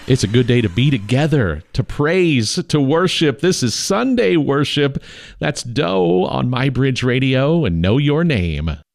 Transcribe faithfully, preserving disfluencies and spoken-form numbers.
It's a good day to be together, to praise, to worship. This is Sunday worship. That's Doe on My Bridge Radio and Know Your Name.